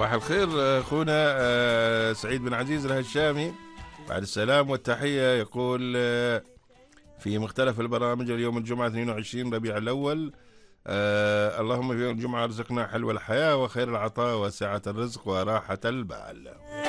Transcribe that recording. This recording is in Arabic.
صباح الخير أخونا سعيد بن عزيز الهشامي، بعد السلام والتحية يقول في مختلف البرامج اليوم الجمعة 22 ربيع الأول، اللهم في يوم الجمعة ارزقنا حلو الحياة وخير العطاء وسعة الرزق وراحة البال.